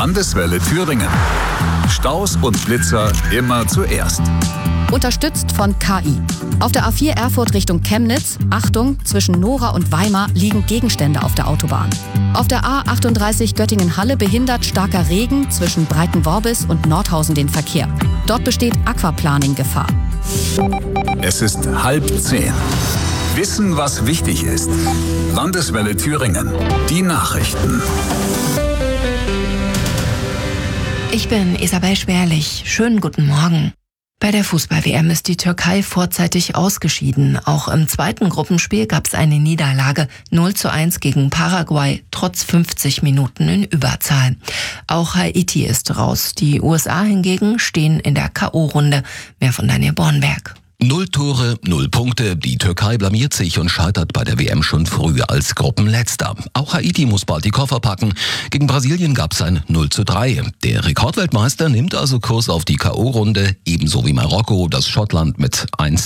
Landeswelle Thüringen. Staus und Blitzer immer zuerst. Unterstützt von KI. Auf der A4 Erfurt Richtung Chemnitz, Achtung, zwischen Nora und Weimar liegen Gegenstände auf der Autobahn. Auf der A38 Göttingen-Halle behindert starker Regen zwischen Breitenworbis und Nordhausen den Verkehr. Dort besteht Aquaplaning-Gefahr. Es ist 9:30. Wissen, was wichtig ist. Landeswelle Thüringen. Die Nachrichten. Ich bin Isabel Schwerlich. Schönen guten Morgen. Bei der Fußball-WM ist die Türkei vorzeitig ausgeschieden. Auch im zweiten Gruppenspiel gab es eine Niederlage 0:1 gegen Paraguay, trotz 50 Minuten in Überzahl. Auch Haiti ist raus. Die USA hingegen stehen in der K.O.-Runde. Mehr von Daniel Bornberg. 0 Tore, 0 Punkte. Die Türkei blamiert sich und scheitert bei der WM schon früh als Gruppenletzter. Auch Haiti muss bald die Koffer packen. Gegen Brasilien gab es ein 0:3. Der Rekordweltmeister nimmt also Kurs auf die K.O.-Runde, ebenso wie Marokko, das Schottland mit 1